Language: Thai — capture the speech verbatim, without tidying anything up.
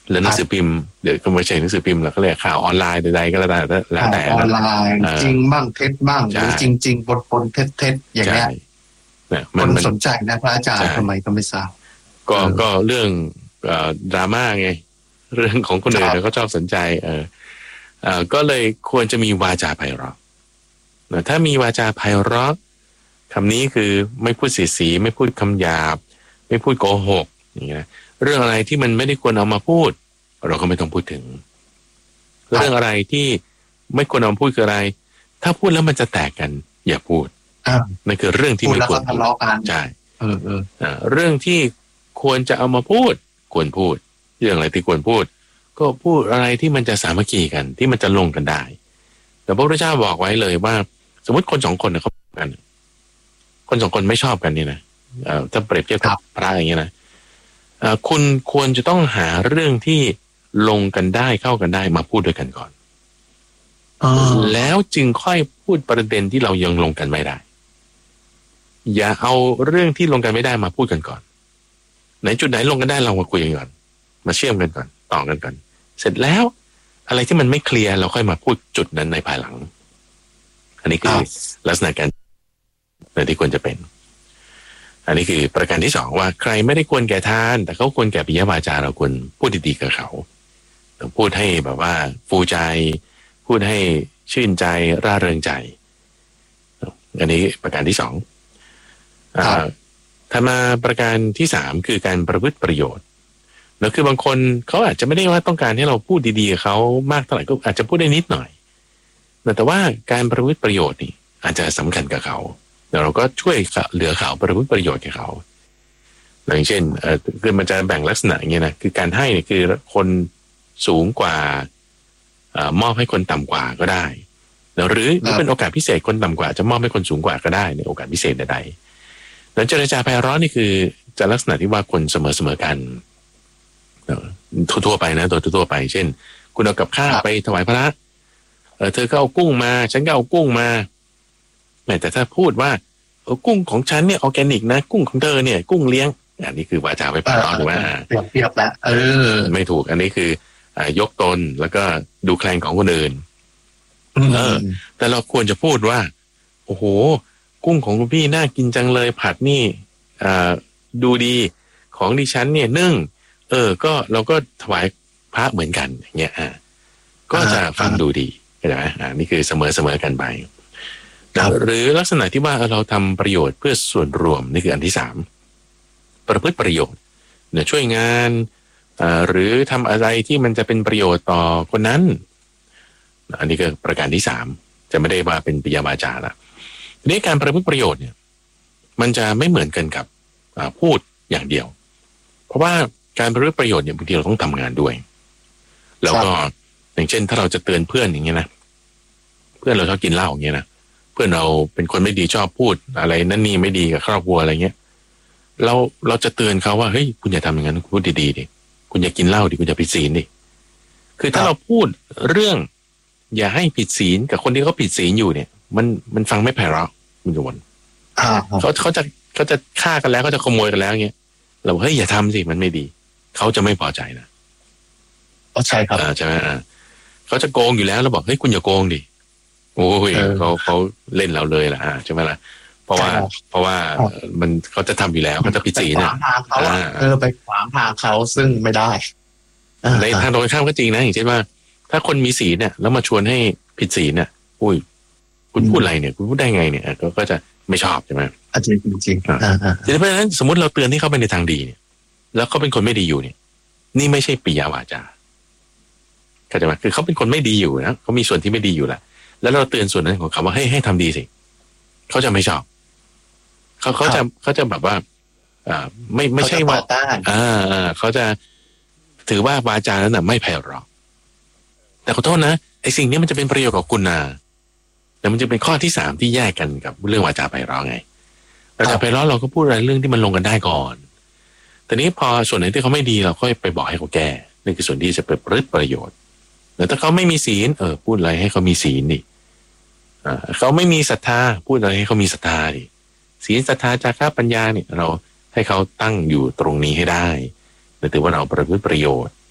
หรือหนังสือพิมพ์เดี๋ยวก็ไม่ใช่หนังสือพิมพ์แล้วก็เรียกข่าวออนไลน์ใดๆก็แล้วแต่แล้วแต่ออนไลน์จริงบ้างเท็จบ้างหรือจริงๆปนๆเท็จๆอย่างเงี้ยคนสนใจนะพระอาจารย์ทำไมก็ไม่ทราบก็ก็เรื่องดราม่าไงเรื่องของคนอื่นเขาชอบสนใจเออเอ่อก็เลยควรจะมีวาจาไพเราะถ้ามีวาจาไพเราะคำนี้คือไม่พูดเสียดสีไม่พูดคำหยาบไม่พูดโกหกอย่างเงี้ยเรื่องอะไรที่มันไม่ได้ควรเอามาพูดเราก็ไม่ต้องพูดถึงเรื่องอะไรที่ไม่ควรเอามาพูดคืออะไรถ้าพูดแล้วมันจะแตกกันอย่าพูดนั่นคือเรื่องที่ไม่ควรพูดใช่เออเออเรื่องที่ควรจะเอามาพูดควรพูดเรื่องอะไรที่ควรพูดก็พูดอะไรที่มันจะสามัคคีกันที่มันจะลงกันได้แต่พระพุทธเจ้าบอกไว้เลยว่าสมมติคนสองคนเขากันคนสองคนไม่ชอบกันนี่นะถ้าเปรียบเทียบกับพระอย่างเงี้ยนะคุณควรจะต้องหาเรื่องที่ลงกันได้เข้ากันได้มาพูดด้วยกันก่อนแล้วจึงค่อยพูดประเด็นที่เรายังลงกันไม่ได้อย่าเอาเรื่องที่ลงกันไม่ได้มาพูดกันก่อนไหนจุดไหนลงกันได้เรามาคุยกันก่อนมาเชื่อมกันก่อนต่อกันก่อนเสร็จแล้วอะไรที่มันไม่เคลียร์เราค่อยมาพูดจุดนั้นในภายหลังอันนี้คือลักษณะการที่ควรจะเป็นอันนี้คือประการที่สองว่าใครไม่ได้ควรแก่ทานแต่เขาควรแก่ปิยวาจาเราควรพูดดีๆกับเขาพูดให้แบบว่าฟูใจพูดให้ชื่นใจร่าเริงใจอันนี้ประการที่สองถ้ามาประการที่สามคือการประพฤติประโยชน์แล้วคือบางคนเขาอาจจะไม่ได้ว่าต้องการให้เราพูดดีๆกับเขามากเท่าไหร่ก็อาจจะพูดได้นิดหน่อยแต่ว่าการประพฤติประโยชน์นี่อาจจะสำคัญกับเขาแต่เราก็ช่วยเหลือเขาประพฤติประโยชน์กับเขาอย่างเช่นเออคือมันจะแบ่งลักษณะอย่างเงี้ยนะคือการให้เนี่ยคือคนสูงกว่าเอ่อมอบให้คนต่ำกว่าก็ได้หรือหรือเป็นโอกาสพิเศษคนต่ำกว่าจะมอบให้คนสูงกว่าก็ได้ในโอกาสพิเศษใดๆแล้วเจรจาไพเราะนี่คือจะลักษณะที่ว่าคนเสมอเสมอกันทั่วๆไปนะโดยทั่วๆไปเช่นคุณเอากับข้าวไปถวายพระเออเธอก็เอากุ้งมาฉันก็เอากุ้งมาแต่ถ้าพูดว่าเออกุ้งของฉันเนี่ยออร์แกนิกนะกุ้งของเธอเนี่ยกุ้งเลี้ยงอันนี้คือวาจาไพเราะถูกไหมเปรียบเทียบแล้วเออไม่ถูกอันนี้คืออ่ายกตนแล้วก็ดูแคลนของคนอื่นเออแต่เราควรจะพูดว่าโอ้โหกุ้งของคุณพี่น่ากินจังเลยผัดนี่อ่าดูดีของดิฉันเนี่ยนึ่งเออก็เราก็ถวายพระเหมือนกันอย่างเงี้ยอ่าก็จะฟังดูดีเข้าใจไหมอ่านี่คือเสมอเสมอกันไปหรือลักษณะที่ว่าเราทำประโยชน์เพื่อส่วนรวมนี่คืออันที่สามประพฤติประโยชน์เนี่ยช่วยงานอ่าหรือทำอะไรที่มันจะเป็นประโยชน์ต่อคนนั้นอันนี้ก็ประการที่สามจะไม่ได้ว่าเป็นปิยวาจาละทีนี้การประพฤติประโยชน์เนี่ยมันจะไม่เหมือนกันกับพูดอย่างเดียวเพราะว่าการประพฤติประโยชน์เนี่ยบางทีเราต้องทำงานด้วยแล้วก็อย่างเช่นถ้าเราจะเตือนเพื่อนอย่างเงี้ยนะเพื่อนเราชอบกินเหล้าอย่างเงี้ยนะเพื่อนเราเป็นคนไม่ดีชอบพูดอะไรนั่นนี่ไม่ดีกับครอบครัวอะไรเงี้ยเราเราจะเตือนเขาว่าเฮ้ยคุณอย่าทำอย่างนั้นคุณพูดดีๆดิคุณอย่ากินเหล้าดิคุณอย่าผิดศีลดิคือถ้าเราพูดเรื่องอย่าให้ผิดศีลกับคนที่เขาผิดศีลอยู่เนี่ยมันมันฟังไม่ไพเราะคุณโยมเขาเขาจะเขาจะฆ่ากันแล้วเขาจะขโมยกันแล้วเงี้ยเราเฮ้ยอย่าทำสิมันไม่ดีเขาจะไม่พอใจนะใช่ครับใช่ไหมเขาจะโกงอยู่แล้วเราบอกเฮ้ยคุณอย่าโกงดิโอ้ยเขาเขาเล่นเราเลยล่ะใช่ไหมล่ะเพราะว่าเพราะว่ามันเขาจะทำอยู่แล้วเขาจะผิดศีลนะเออไปขวางทางเขาซึ่งไม่ได้ในทางตรงข้ามก็จริงนะอย่างเช่นว่าถ้าคนมีศีลเนี่ยแล้วมาชวนให้ผิดศีลเนี่ยอุ้ยคุณพูดอะไรเนี่ยคุณพูดได้ไงเนี่ยก็จะไม่ชอบใช่ไหมจริงจริงจริงเพราะฉะนั้นสมมติเราเตือนที่เขาไปในทางดีเนี่ยแล้วเขาเป็นคนไม่ดีอยู่เนี่ยนี่ไม่ใช่ปิยวาจาเข้าใจไหมคือเขาเป็นคนไม่ดีอยู่นะเขามีส่วนที่ไม่ดีอยู่แหละแล้วเราเตือนส่วนนั้นของเขาว่าให้ให้ทำดีสิเขาจะไม่ชอบเขาเขาจะเขาจะแบบว่าอ่าไม่ไม่ใช่ว่าอ่าอ่าเขาจะถือว่าวาจานั้นน่ะไม่ไพเราะแต่ขอโทษนะไอ้สิ่งนี้มันจะเป็นประโยชน์กับคุณนะแต่มันจะเป็นข้อที่สามที่แยกกันกับเรื่องวาจาไพเราะไงวาจาไพเราะเราก็พูดอะไรเรื่องที่มันลงกันได้ก่อนแต่นี้พอส่วนไหนที่เขาไม่ดีเราก็ไปบอกให้เขาแก้นั่นคือส่วนที่จะเป็นประโยชน์แต่ถ้าเขาไม่มีศีลเออพูดอะไรให้เขามีศีลดิอ่าเขาไม่มีศรัทธาพูดอะไรให้เขามีศรัทธาดิศีลศรัทธาจาระปัญญาเนี่ยเราให้เขาตั้งอยู่ตรงนี้ให้ได้ถือว่าเราประพฤติประโยชน์